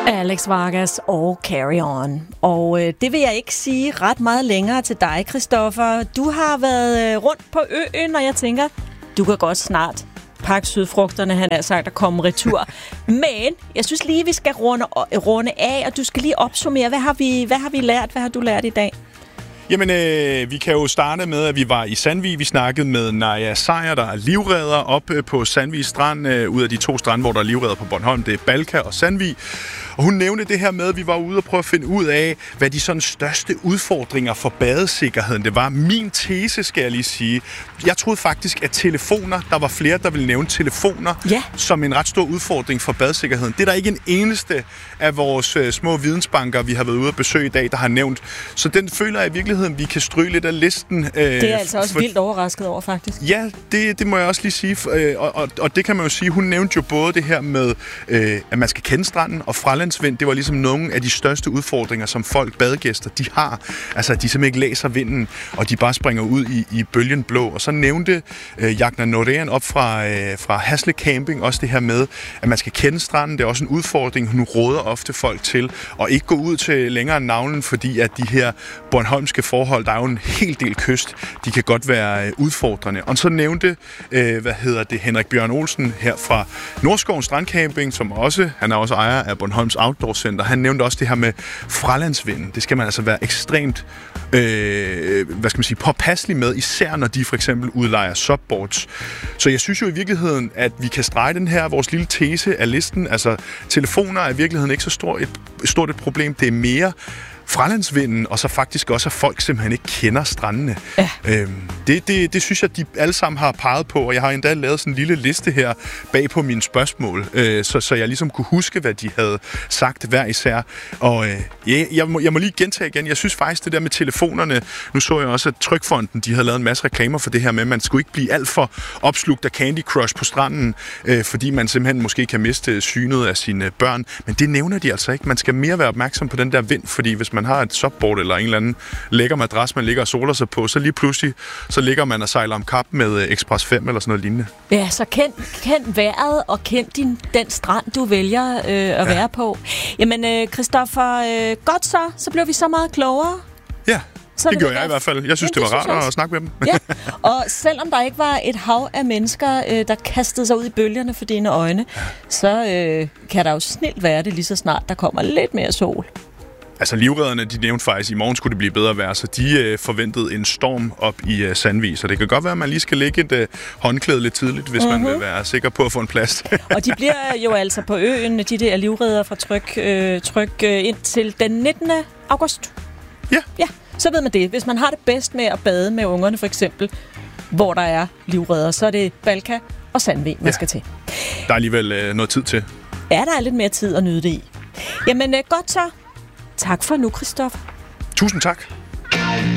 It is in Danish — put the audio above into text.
Alex Vargas og Carry On. Og det vil jeg ikke sige ret meget længere til dig, Christoffer. Du har været rundt på øen, og jeg tænker, du kan godt snart pakke sydfrugterne, han har sagt, at komme retur. Men jeg synes lige, vi skal runde af, og du skal lige opsummere. Hvad har vi lært? Hvad har du lært i dag? Jamen, vi kan jo starte med, at vi var i Sandvig. Vi snakkede med Naja Sejer, der er livredder op på Sandvig Strand. Ud af de 2 strande, hvor der er livredder på Bornholm, det er Balka og Sandvig. Og hun nævnte det her med, at vi var ude og prøve at finde ud af, hvad de sådan største udfordringer for badesikkerheden det var. Min tese, skal jeg lige sige. Jeg troede faktisk, at telefoner, der var flere, der ville nævne telefoner, som en ret stor udfordring for badesikkerheden. Det er der ikke en eneste af vores små vidensbanker, vi har været ude at besøge i dag, der har nævnt. Så den føler jeg i virkeligheden, vi kan stryge lidt af listen. Det er altså også vildt overrasket over, faktisk. Ja, det må jeg også lige sige. Og det kan man jo sige. Hun nævnte jo både det her med, at man skal kende stranden, og fralandsvind. Det var ligesom nogle af de største udfordringer, som badegæster, de har. Altså, at de simpelthen ikke læser vinden, og de bare springer ud i bølgen blå. Og så nævnte Jagna Norén op fra Hasle Camping også det her med, at man skal kende stranden. Det er også en udfordring. Hun råder ofte folk til at ikke gå ud til længere navlen, fordi at de her bornholmske forhold, der er jo en hel del kyst, de kan godt være udfordrende. Og så nævnte, Henrik Bjørn Olsen her fra Nordskoven Strandcamping, som også, han er også ejer af Bornholms Outdoor Center. Han nævnte også det her med fralandsvinden. Det skal man altså være ekstremt påpasselig med, især når de for eksempel udlejer subboards. Så jeg synes jo i virkeligheden, at vi kan strege den her, vores lille tese af listen. Altså, telefoner er i virkeligheden ikke så stort et problem. Det er mere fralandsvinden, og så faktisk også, at folk simpelthen ikke kender strandene. Ja. Det synes jeg, de alle sammen har peget på, og jeg har endda lavet sådan en lille liste her bag på mine spørgsmål, så jeg ligesom kunne huske, hvad de havde sagt hver især. Og jeg må lige gentage igen, jeg synes faktisk, det der med telefonerne, nu så jeg også, at Trykfonden, de havde lavet en masse reklamer for det her med, at man skulle ikke blive alt for opslugt af Candy Crush på stranden, fordi man simpelthen måske kan miste synet af sine børn, men det nævner de altså ikke. Man skal mere være opmærksom på den der vind, fordi hvis man har et subboard eller en eller anden lækker madras, man ligger og soler sig på, så lige pludselig, så ligger man og sejler om kap med Express 5 eller sådan noget lignende. Ja, så kend vejret og kend den strand, du vælger at være på. Jamen, Christoffer, godt så bliver vi så meget klogere. Ja. Så det gjorde jeg i hvert fald. Jeg synes, det var rart at snakke med dem. Ja. Og selvom der ikke var et hav af mennesker, der kastede sig ud i bølgerne for dine øjne, så kan der jo snilt være det lige så snart, der kommer lidt mere sol. Altså livredderne, de nævnte faktisk, at i morgen skulle det blive bedre vejr, så de forventede en storm op i Sandvig. Så det kan godt være, at man lige skal lægge et håndklæde lidt tidligt, hvis man vil være sikker på at få en plads. Og de bliver jo altså på øen, de der livredder fra Tryg ind til den 19. august. Ja. Så ved man det. Hvis man har det bedst med at bade med ungerne for eksempel, hvor der er livredder, så er det Balka og Sandvig, man skal til. Der er alligevel noget tid til. Ja, der er lidt mere tid at nyde det i. Jamen godt så. Tak for nu, Christoffer. Tusind tak.